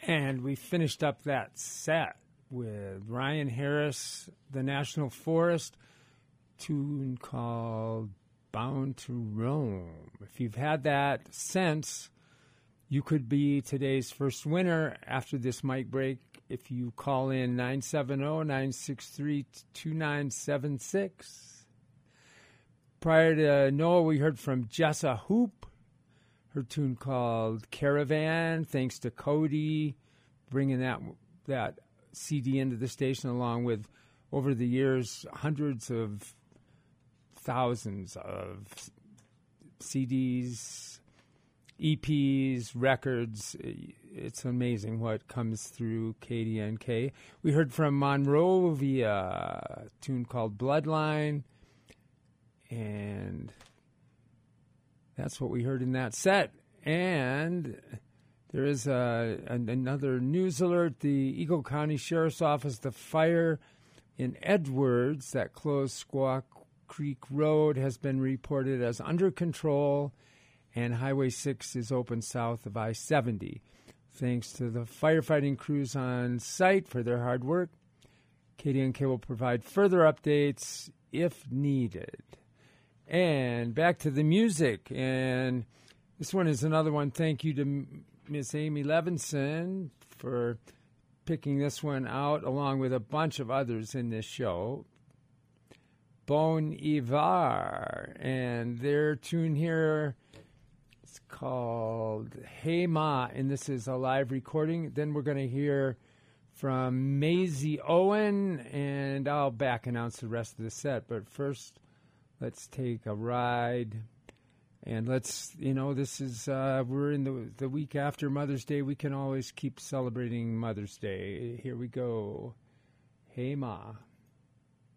And we finished up that set with Ryan Harris, The National Forest, tune called Bound to Roam. If you've had that since, you could be today's first winner after this mic break if you call in 970-963-2976. Prior to Noah, we heard from Jessa Hoop, her tune called Caravan, thanks to Cody bringing that CD into the station, along with, over the years, hundreds of thousands of CDs, EPs, records. It's amazing what comes through KDNK. We heard from Monrovia, a tune called Bloodline, and that's what we heard in that set. And there is another news alert. The Eagle County Sheriff's Office, the fire in Edwards that closed Squaw Creek Road has been reported as under control, and Highway 6 is open south of I-70. Thanks to the firefighting crews on site for their hard work. KDNK will provide further updates if needed. And back to the music. And this one is another one. Thank you to Miss Amy Levinson for picking this one out, along with a bunch of others in this show. Bon Ivar, and their tune here is called Hey Ma, and this is a live recording. Then we're going to hear from Maisie Owen, and I'll back announce the rest of the set. But first, let's take a ride, and let's, this is, we're in the week after Mother's Day. We can always keep celebrating Mother's Day. Here we go. Hey Ma.